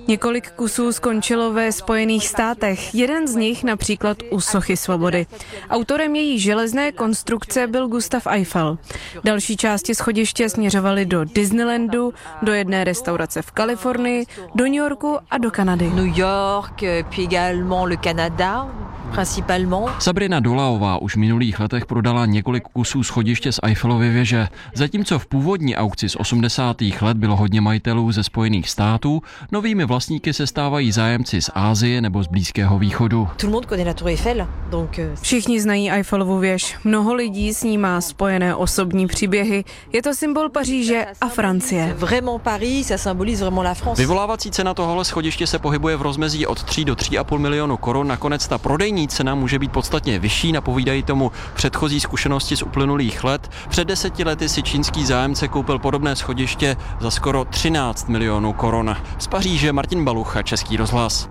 Několik kusů skončilo ve Spojených státech, jeden z nich například u Sochy svobody. Autorem její železné konstrukce byl Gustav Eiffel. Další části schodiště směřovaly do Disneylandu, do jedné restaurace v Kalifornii, do New Yorku a do Kanady. New York, puis également le Canada. Sabrina Dolaová už v minulých letech prodala několik kusů schodiště z Eiffelovy věže. Zatímco v původní aukci z 80. let bylo hodně majitelů ze Spojených států, novými vlastníky se stávají zájemci z Asie nebo z Blízkého východu. Všichni znají Eiffelovu věž. Mnoho lidí s ní má spojené osobní příběhy. Je to symbol Paříže a Francie. Vyvolávací cena tohohle schodiště se pohybuje v rozmezí od 3 do 3,5 milionu korun. Nakonec ta prodejní cena může být podstatně vyšší, napovídají tomu předchozí zkušenosti z uplynulých let. Před 10 lety si čínský zájemce koupil podobné schodiště za skoro 13 milionů korun. Z Paříže Martin Balucha, Český rozhlas.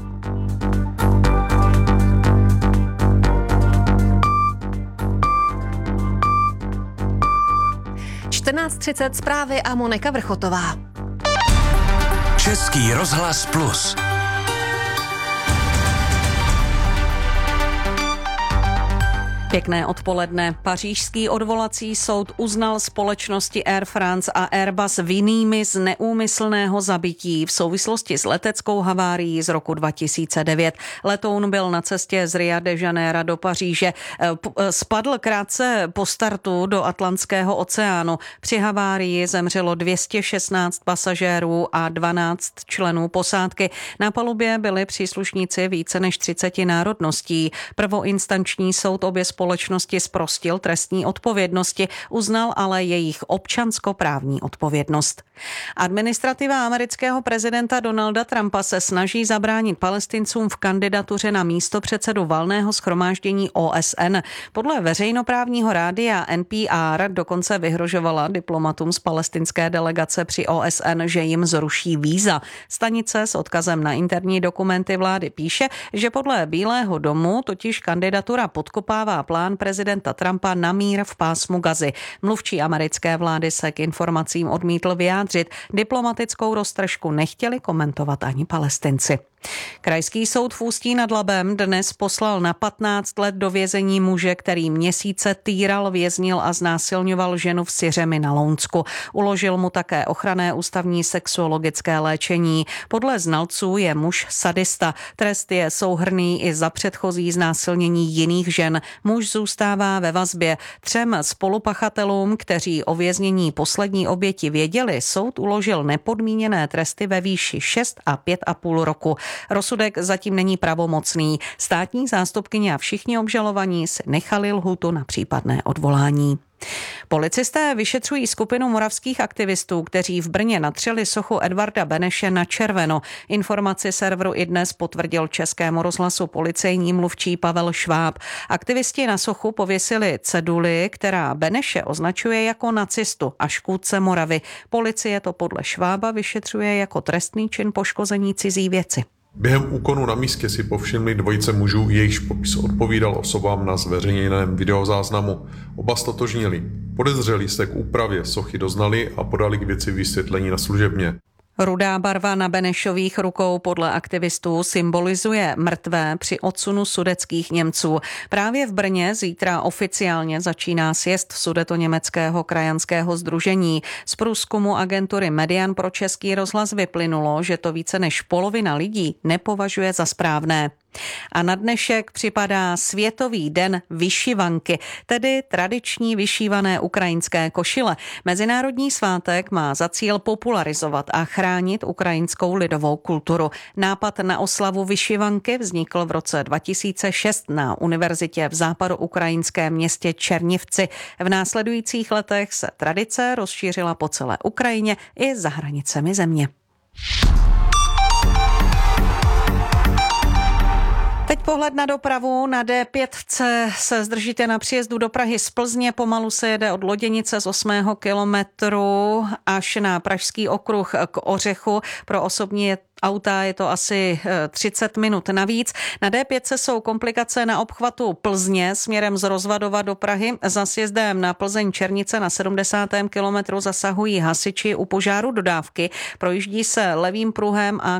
(14:30) zprávy a Monika Vrchotová. Český rozhlas Plus. Pěkné odpoledne. Pařížský odvolací soud uznal společnosti Air France a Airbus vinnými z neúmyslného zabití v souvislosti s leteckou havárií z roku 2009. Letoun byl na cestě z Ria de Janeira do Paříže. Spadl krátce po startu do Atlantského oceánu. Při havárii zemřelo 216 pasažérů a 12 členů posádky. Na palubě byli příslušníci více než 30 národností. Prvoinstanční soud obě společnosti zprostil trestní odpovědnosti, uznal ale jejich občanskoprávní odpovědnost. Administrativa amerického prezidenta Donalda Trumpa se snaží zabránit Palestincům v kandidatuře na místopředsedu valného shromáždění OSN. Podle veřejnoprávního rádia NPR dokonce vyhrožovala diplomatům z palestinské delegace při OSN, že jim zruší víza. Stanice s odkazem na interní dokumenty vlády píše, že podle Bílého domu totiž kandidatura podkopává plán prezidenta Trumpa na mír v pásmu Gazy. Mluvčí americké vlády se k informacím odmítl vyjádřit. Diplomatickou roztržku nechtěli komentovat ani Palestinci. Krajský soud v Ústí nad Labem dnes poslal na 15 let do vězení muže, který měsíce týral, věznil a znásilňoval ženu v Syřemi na Lounsku. Uložil mu také ochranné ústavní sexuologické léčení. Podle znalců je muž sadista. Trest je souhrnný i za předchozí znásilnění jiných žen. Muž zůstává ve vazbě. 3 spolupachatelům, kteří o věznění poslední oběti věděli, soud uložil nepodmíněné tresty ve výši 6 a 5,5 roku. Rozsudek zatím není pravomocný. Státní zástupkyně a všichni obžalovaní si nechali lhůtu na případné odvolání. Policisté vyšetřují skupinu moravských aktivistů, kteří v Brně natřeli sochu Edvarda Beneše na červeno. Informaci serveru iDnes potvrdil Českému rozhlasu policejní mluvčí Pavel Šváb. Aktivisti na sochu pověsili ceduli, která Beneše označuje jako nacistu a škůdce Moravy. Policie to podle Švába vyšetřuje jako trestný čin poškození cizí věci. Během úkonu na místě si povšimli dvojice mužů, jejichž popis odpovídal osobám na zveřejněném videozáznamu. Oba ztotožnili. Podezřelí se k úpravě sochy doznali a podali k věci vysvětlení na služebně. Rudá barva na Benešových rukou podle aktivistů symbolizuje mrtvé při odsunu sudetských Němců. Právě v Brně zítra oficiálně začíná sjezd sudetoněmeckého krajanského sdružení. Z průzkumu agentury Median pro Český rozhlas vyplynulo, že to více než polovina lidí nepovažuje za správné. A na dnešek připadá Světový den vyšivanky, tedy tradiční vyšívané ukrajinské košile. Mezinárodní svátek má za cíl popularizovat a chránit ukrajinskou lidovou kulturu. Nápad na oslavu vyšivanky vznikl v roce 2006 na univerzitě v západoukrajinském městě Černivci. V následujících letech se tradice rozšířila po celé Ukrajině i za hranicemi země. Teď pohled na dopravu. Na D5 se zdržíte na příjezdu do Prahy z Plzně. Pomalu se jede od Loděnice z 8. kilometru až na Pražský okruh k Ořechu. Pro osobní auta je to asi 30 minut navíc. Na D5 jsou komplikace na obchvatu Plzně směrem z Rozvadova do Prahy. Za sjezdem na Plzeň Černice na 70. kilometru zasahují hasiči u požáru dodávky. Projíždí se levým pruhem a